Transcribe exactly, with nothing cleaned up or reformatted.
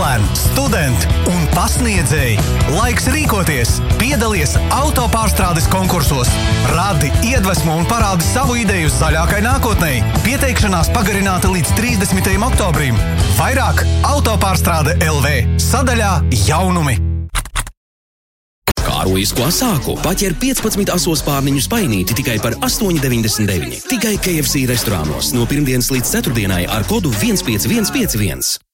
skolēni, studenti un pasniedzēji. Laiks rīkoties! Piedalies autopārstrādes konkursos! Radi iedvesmu un parādi savu ideju zaļākai nākotnei! Pieteikšanās pagarināta līdz trīsdesmitajam oktobrim. Vairāk autopārstrāde L V sadaļā Jaunumi. Kārojas klasāku paķer piecpadsmit asos pārniņu spainīti tikai par astoņi deviņdesmit deviņi. Tikai K F C restorānos no pirmdienas līdz ceturtdienai ar kodu viens pieci viens pieci viens.